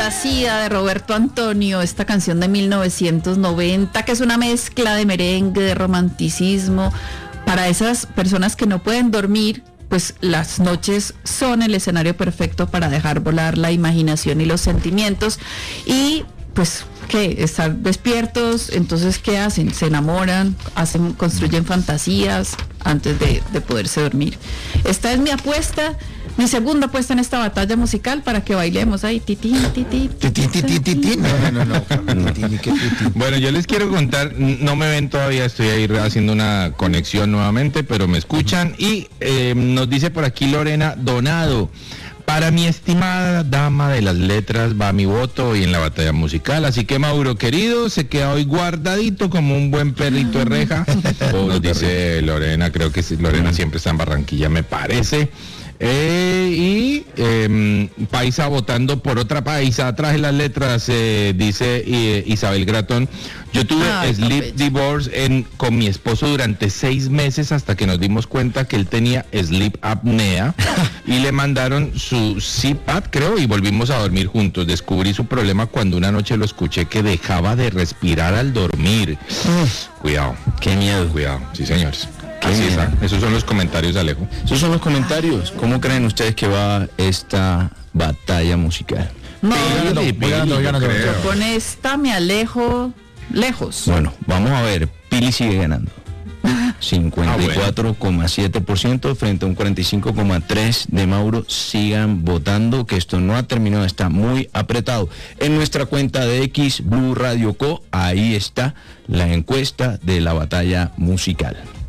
Fantasía de Roberto Antonio, esta canción de 1990, que es una mezcla de merengue, de romanticismo. Para esas personas que no pueden dormir, pues las noches son el escenario perfecto para dejar volar la imaginación y los sentimientos. Y pues, ¿qué? Estar despiertos, entonces, ¿qué hacen? Se enamoran, construyen fantasías antes de poderse dormir. Esta es mi apuesta. Mi segunda apuesta en esta batalla musical para que bailemos ahí. Bueno, yo les quiero contar, no me ven todavía, estoy ahí haciendo una conexión nuevamente, pero me escuchan y nos dice por aquí Lorena Donado: para mi estimada dama de las letras va mi voto hoy en la batalla musical, así que Mauro querido, se queda hoy guardadito como un buen perrito de reja. Nos dice Lorena, creo que Lorena siempre está en Barranquilla, me parece. Paisa votando por otra paisa, atrás de las letras, dice Isabel Gratón. Yo tuve sleep divorce con mi esposo durante 6 meses hasta que nos dimos cuenta que él tenía sleep apnea y le mandaron su CPAP, creo, y volvimos a dormir juntos. Descubrí su problema cuando una noche lo escuché que dejaba de respirar al dormir. Cuidado. Qué miedo. Cuidado, sí señores. Así está. Esos son los comentarios, Alejo. Esos son los comentarios. ¿Cómo creen ustedes que va esta batalla musical? No, yo con esta me alejo lejos. Bueno, vamos a ver. Pili sigue ganando. 54,7% frente a un 45,3% de Mauro. Sigan votando, que esto no ha terminado, está muy apretado. En nuestra cuenta de X, Blue Radio Co, ahí está la encuesta de la batalla musical.